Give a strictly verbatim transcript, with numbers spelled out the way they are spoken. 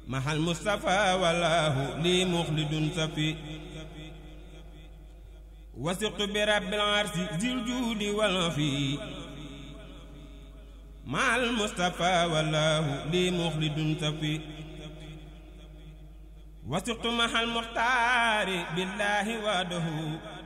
mahal Mustafa wallahu li muxlidun safi wasiqtu bi rabbil arsi zil juudi wal fi mahal Mustafa wallahu li muxlidun safi wasiqtu mahal muxtaari billahi wahdahu